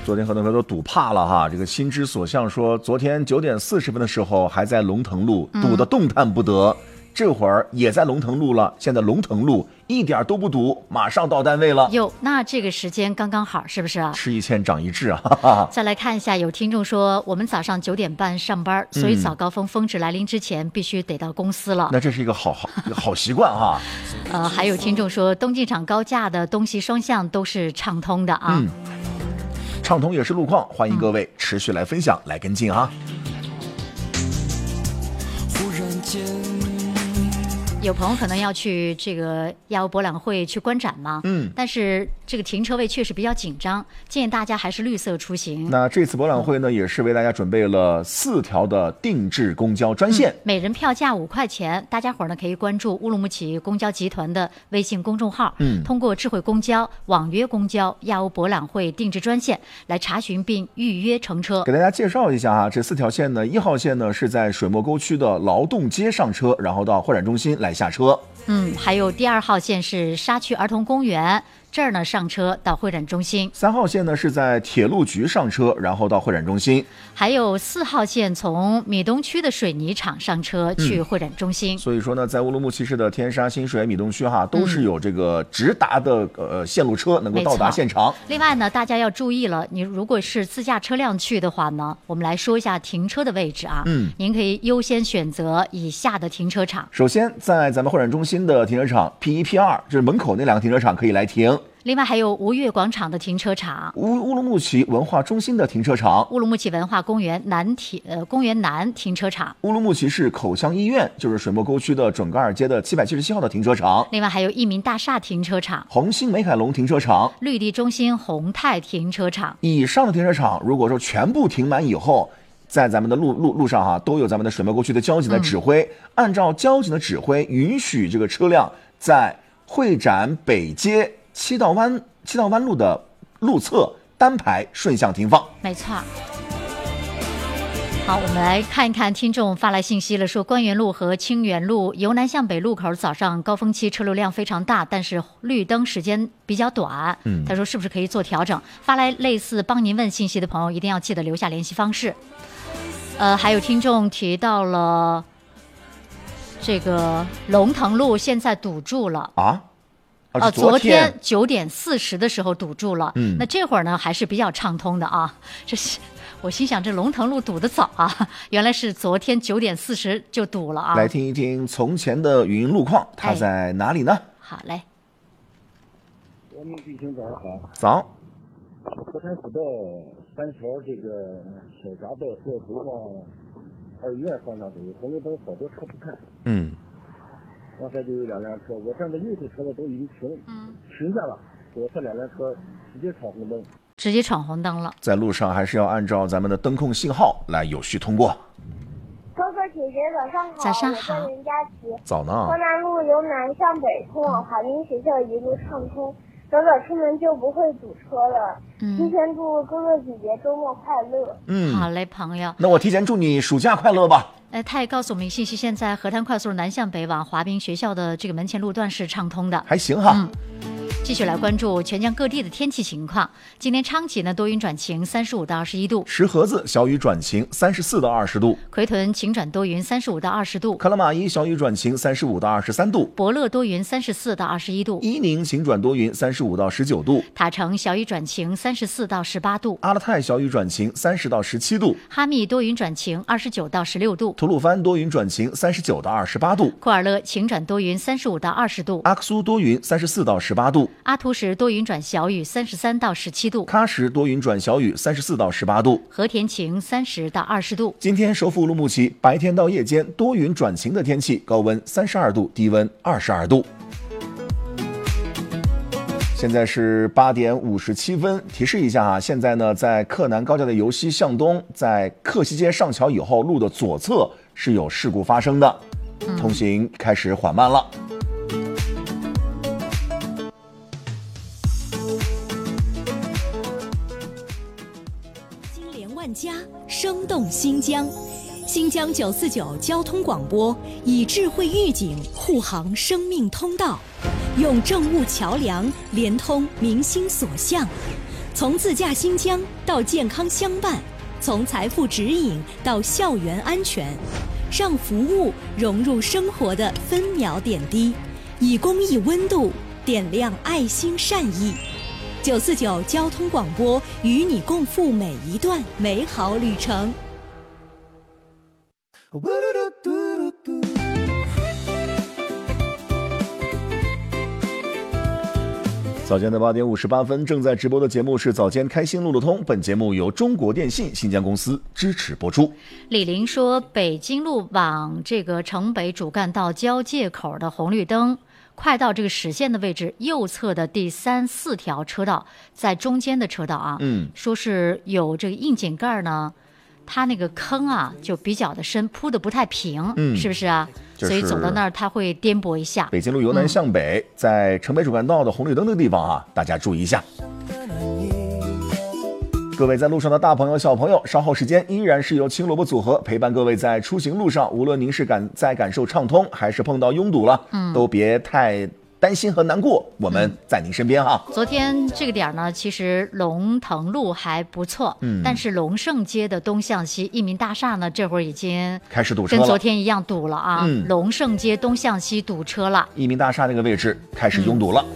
昨天很多朋友都堵怕了哈，这个心之所向说，昨天9点40分的时候还在龙腾路堵得动弹不得，这会儿也在龙腾路了，现在龙腾路一点都不堵，马上到单位了。 哟，那这个时间刚刚好，是不是啊？ 吃一堑长一智啊！哈哈。 再来看一下，有听众说我们早上9点半上班，所以早高峰峰值来临之前必须得到公司了。 那这是一个好习惯哈。 还有听众说东进场高架的东西双向都是畅通的啊。 畅通也是路况，欢迎各位持续来分享、来跟进啊。 忽然间， 有朋友可能要去这个亚欧博览会去观展嘛，但是这个停车位确实比较紧张，建议大家还是绿色出行。 那这次博览会呢，也是为大家准备了4条的定制公交专线， 每人票价5块钱，大家伙呢可以关注乌鲁木齐公交集团的微信公众号，通过智慧公交、网约公交、亚欧博览会定制专线来查询并预约乘车。 给大家介绍一下啊，这4条线呢，1号线呢是在水墨沟区的劳动街上车，然后到会展中心来下车。 还有第2号线是沙区儿童公园，这儿呢上车到会展中心。 3号线呢是在铁路局上车，然后到会展中心。 还有4号线从米东区的水泥厂上车去会展中心。 所以说呢，在乌鲁木齐市的天沙、新水、米东区哈，都是有这个直达的线路车能够到达现场。 另外呢，大家要注意了，你如果是自驾车辆去的话呢，我们来说一下停车的位置啊。您可以优先选择以下的停车场。 首先，在咱们会展中心的停车场 P1、P2，就是门口那2个停车场可以来停。 另外还有吴越广场的停车场、 乌鲁木齐文化中心的停车场、 乌鲁木齐文化公园公园南停车场、 乌鲁木齐市口腔医院，就是水墨沟区的准噶尔街的777号的停车场。 另外还有益民大厦停车场、 红星美凯龙停车场、 绿地中心宏泰停车场。 以上的停车场，如果说全部停满以后，在咱们的路上哈，都有咱们的水墨沟区的交警的指挥，按照交警的指挥，允许这个车辆在会展北街七道湾路的路侧单排顺向停放。 没错。好，我们来看一看听众发来信息了，说官园路和清源路由南向北路口早上高峰期车流量非常大，但是绿灯时间比较短。他说是不是可以做调整？发来类似帮您问信息的朋友一定要记得留下联系方式。还有听众提到了这个龙腾路现在堵住了啊。昨天9点40的时候堵住了，那这会儿呢还是比较畅通的啊。这是我心想，这龙腾路堵得早啊，原来是昨天9点40就堵了啊。 来听一听从前的语音路况，它在哪里呢？ 好嘞。 我们弟兄早上好。 早。 河滩古道3条这个小闸道要走往二医院方向走，红绿灯好多车不看。刚才就有2辆车，我站在右侧车的都已经停下了，左侧2辆车直接闯红灯。 直接闯红灯了， 在路上还是要按照咱们的灯控信号来有序通过。 哥哥姐姐早上好， 早上好。 我叫任佳琪。 早呢。 河南路由南向北通往华滨学校一路畅通，早早出门就不会堵车了。提前祝哥哥姐姐周末快乐。 好嘞，朋友。 那我提前祝你暑假快乐吧。 他也告诉我们信息，现在河滩快速路南向北往华滨学校的这个门前路段是畅通的， 还行哈。 继续来关注全江各地的天气情况。今天昌吉呢多云转晴，35到21度； 石河子小雨转晴，34到20度； 奎屯晴转多云，35到20度； 克拉玛依小雨转晴，35到23度； 博乐多云，34到21度； 伊宁晴转多云，35到19度； 塔城小雨转晴，34到18度； 阿勒泰小雨转晴，30到17度； 哈密多云转晴，29到16度； 吐鲁番多云转晴，39到28度； 库尔勒晴转多云，35到20度； 阿克苏多云，34到18度； 阿图什多云转小雨，33到17度； 喀什多云转小雨，34到18度； 和田晴30到20度。 今天首府乌鲁木齐白天到夜间多云转晴的天气，高温32度，低温22度。现在是8点57分，提示一下啊，现在呢，在克南高架的由西向东，在克西街上桥以后，路的左侧是有事故发生的，通行开始缓慢了。 金联万家，生动新疆。新疆949交通广播以智慧预警护航生命通道，用政务桥梁连通民心所向， 从自驾新疆到健康相伴，从财富指引到校园安全，让服务融入生活的分秒点滴，以公益温度点亮爱心善意。949交通广播与你共赴每一段美好旅程。 早间的8点58分，正在直播的节目是早间开心路路通，本节目由中国电信新疆公司支持播出。 李林说，北京路往这个城北主干道交界口的红绿灯快到这个实线的位置，右侧的第3、4条车道，在中间的车道啊，说是有这个窨井盖呢，它那个坑啊就比较的深，铺的不太平，是不是啊？所以走到那儿它会颠簸一下。 北京路由南向北，在城北主干道的红绿灯的地方啊，大家注意一下。各位在路上的大朋友小朋友，稍后时间依然是由青萝卜组合陪伴各位在出行路上，无论您是在感受畅通还是碰到拥堵了，都别太担心和难过，我们在您身边哈。 昨天这个点呢，其实龙腾路还不错，但是龙盛街的东向西益民大厦呢，这会儿已经开始堵车了， 跟昨天一样堵了啊。龙盛街东向西堵车了， 益民大厦那个位置开始拥堵了。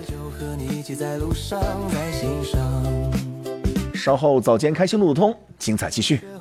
稍后早间开心路通，精彩继续。